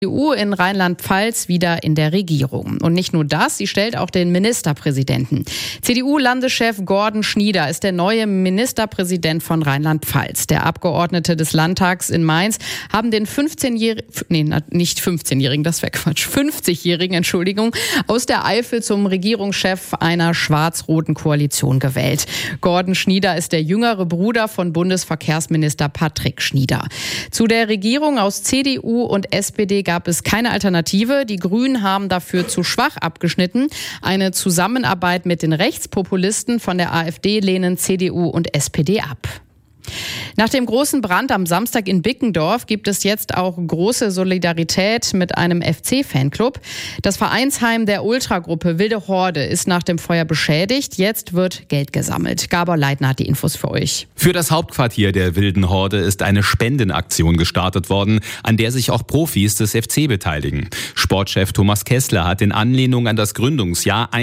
CDU in Rheinland-Pfalz wieder in der Regierung. Und nicht nur das, sie stellt auch den Ministerpräsidenten. CDU-Landeschef Gordon Schnieder ist der neue Ministerpräsident von Rheinland-Pfalz. Der Abgeordnete des Landtags in Mainz haben den 50-Jährigen, aus der Eifel zum Regierungschef einer schwarz-roten Koalition gewählt. Gordon Schnieder ist der jüngere Bruder von Bundesverkehrsminister Patrick Schnieder. Zu der Regierung aus CDU und SPD gab es keine Alternative. Die Grünen haben dafür zu schwach abgeschnitten. Eine Zusammenarbeit mit den Rechtspopulisten von der AfD lehnen CDU und SPD ab. Nach dem großen Brand am Samstag in Bickendorf gibt es jetzt auch große Solidarität mit einem FC-Fanclub. Das Vereinsheim der Ultragruppe Wilde Horde ist nach dem Feuer beschädigt. Jetzt wird Geld gesammelt. Gabor Leitner hat die Infos für euch. Für das Hauptquartier der Wilden Horde ist eine Spendenaktion gestartet worden, an der sich auch Profis des FC beteiligen. Sportchef Thomas Kessler hat in Anlehnung an das Gründungsjahr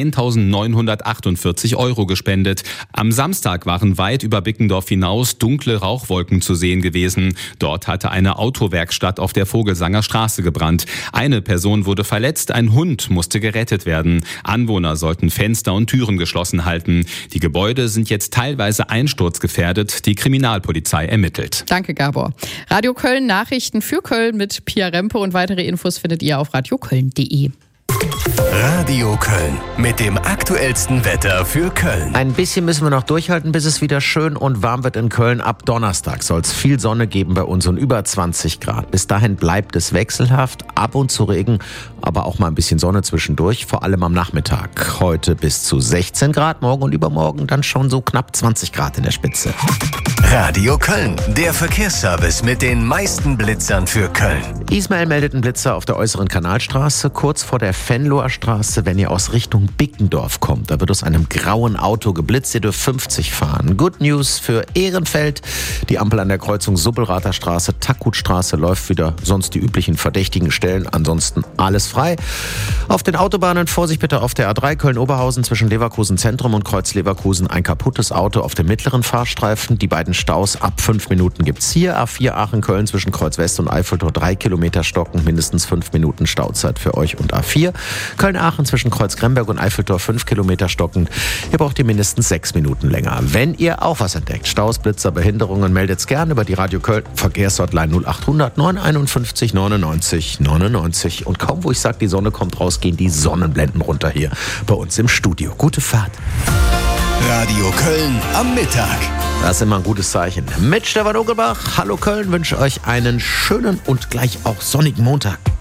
1.948 € gespendet. Am Samstag waren weit über Bickendorf hinaus dunkle Rauchwolken zu sehen gewesen. Dort hatte eine Autowerkstatt auf der Vogelsanger Straße gebrannt. Eine Person wurde verletzt, ein Hund musste gerettet werden. Anwohner sollten Fenster und Türen geschlossen halten. Die Gebäude sind jetzt teilweise einsturzgefährdet. Die Kriminalpolizei ermittelt. Danke, Gabor. Radio Köln Nachrichten für Köln mit Pia Rempe und weitere Infos findet ihr auf radioköln.de. Radio Köln mit dem aktuellsten Wetter für Köln. Ein bisschen müssen wir noch durchhalten, bis es wieder schön und warm wird in Köln. Ab Donnerstag soll es viel Sonne geben bei uns und über 20 Grad. Bis dahin bleibt es wechselhaft, ab und zu Regen, aber auch mal ein bisschen Sonne zwischendurch, vor allem am Nachmittag. Heute bis zu 16 Grad, morgen und übermorgen dann schon so knapp 20 Grad in der Spitze. Radio Köln, der Verkehrsservice mit den meisten Blitzern für Köln. Ismail meldet einen Blitzer auf der äußeren Kanalstraße, kurz vor der Venloer Straße, wenn ihr aus Richtung Bickendorf kommt. Da wird aus einem grauen Auto geblitzt, ihr dürft 50 fahren. Good News für Ehrenfeld. Die Ampel an der Kreuzung Subbelrather Straße, Tackutstraße läuft wieder, sonst die üblichen verdächtigen Stellen, ansonsten alles frei. Auf den Autobahnen Vorsicht bitte auf der A3 Köln-Oberhausen zwischen Leverkusen Zentrum und Kreuz Leverkusen ein kaputtes Auto auf dem mittleren Fahrstreifen. Die beiden Staus ab 5 Minuten gibt's hier. A4 Aachen-Köln zwischen Kreuz West und Eiffeltor 3 Kilometer stocken, mindestens 5 Minuten Stauzeit für euch und A4. Köln-Aachen zwischen Kreuz Gremberg und Eiffeltor 5 Kilometer stockend. Hier braucht ihr mindestens 6 Minuten länger. Wenn ihr auch was entdeckt, Staus, Blitzer, Behinderungen, meldet's gern über die Radio Köln Verkehrshotline 0800 951 99 99. Und kaum wo ich sage, die Sonne kommt raus, gehen die Sonnenblenden runter hier bei uns im Studio. Gute Fahrt. Radio Köln am Mittag. Das ist immer ein gutes Zeichen. Mit Stefan Ogelbach. Hallo Köln, wünsche euch einen schönen und gleich auch sonnigen Montag.